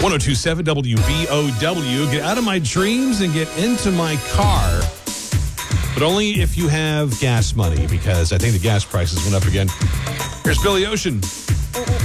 1027 WBOW. Get out of my dreams and get into my car. But only if you have gas money, because I think the gas prices went up again. Here's Billy Ocean.